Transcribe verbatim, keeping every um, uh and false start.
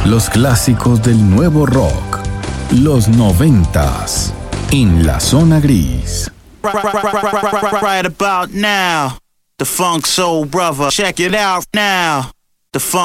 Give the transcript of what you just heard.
Los clásicos del nuevo rock. Los noventas. En la zona gris. Right about now, the Funk Soul Brother. Check it out now. The Funk